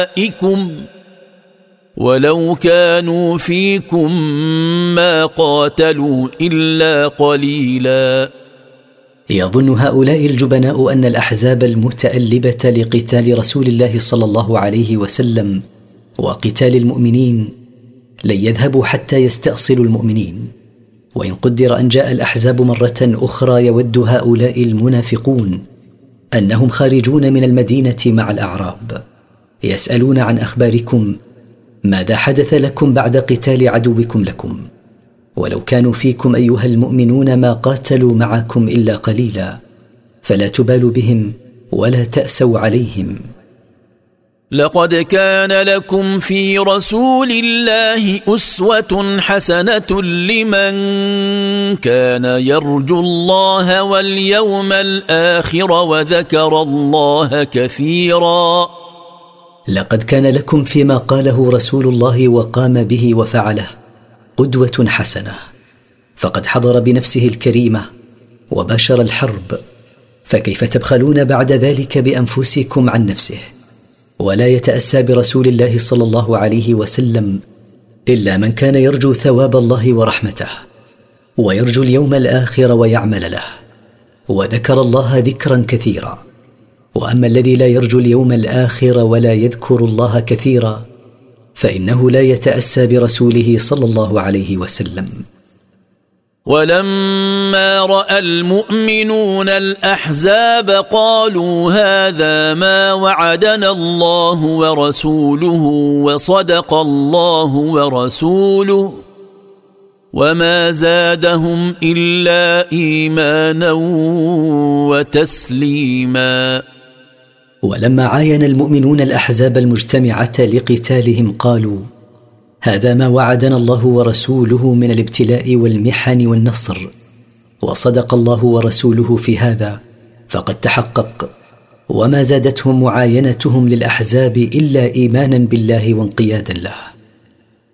ولو كانوا فيكم ما قاتلوا إلا قليلا. يظن هؤلاء الجبناء أن الأحزاب المتألبة لقتال رسول الله صلى الله عليه وسلم وقتال المؤمنين لن يذهبوا حتى يستأصلوا المؤمنين، وإن قدر أن جاء الأحزاب مرة أخرى يود هؤلاء المنافقون أنهم خارجون من المدينة مع الأعراب يسألون عن أخباركم ماذا حدث لكم بعد قتال عدوكم لكم، ولو كانوا فيكم أيها المؤمنون ما قاتلوا معكم إلا قليلا، فلا تبالوا بهم ولا تأسوا عليهم. لقد كان لكم في رسول الله أسوة حسنة لمن كان يرجو الله واليوم الآخر وذكر الله كثيرا. لقد كان لكم فيما قاله رسول الله وقام به وفعله قدوة حسنة، فقد حضر بنفسه الكريمة وباشر الحرب، فكيف تبخلون بعد ذلك بأنفسكم عن نفسه؟ ولا يتأسى برسول الله صلى الله عليه وسلم إلا من كان يرجو ثواب الله ورحمته ويرجو اليوم الآخر ويعمل له وذكر الله ذكرا كثيرا. وأما الذي لا يرجو اليوم الآخر ولا يذكر الله كثيرا فإنه لا يتأسى برسوله صلى الله عليه وسلم. ولما رأى المؤمنون الأحزاب قالوا هذا ما وعدنا الله ورسوله وصدق الله ورسوله وما زادهم إلا إيمانا وتسليما. ولما عاين المؤمنون الأحزاب المجتمعة لقتالهم قالوا هذا ما وعدنا الله ورسوله من الابتلاء والمحن والنصر، وصدق الله ورسوله في هذا فقد تحقق، وما زادتهم معاينتهم للأحزاب إلا إيمانا بالله وانقيادا له.